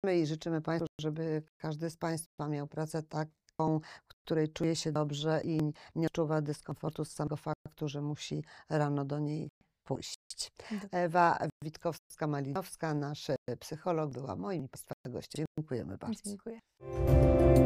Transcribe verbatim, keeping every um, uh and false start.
i życzymy Państwu, żeby każdy z Państwa miał pracę taką, w której czuje się dobrze i nie odczuwa dyskomfortu z samego faktu, że musi rano do niej pójść. Dokładnie. Ewa Witkowska-Malinowska, nasz psycholog, była moim i Państwa gościem. Dziękujemy bardzo. Dziękuję.